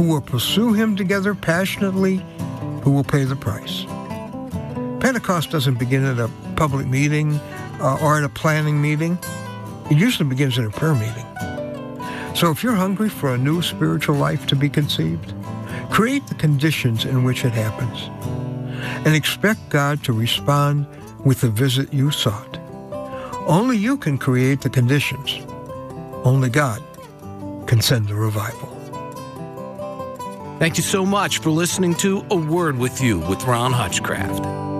who will pursue him together passionately, who will pay the price. Pentecost doesn't begin at a public meeting or at a planning meeting. It usually begins in a prayer meeting. So if you're hungry for a new spiritual life to be conceived, create the conditions in which it happens, and expect God to respond with the visit you sought. Only you can create the conditions. Only God can send the revival. Thank you so much for listening to A Word With You with Ron Hutchcraft.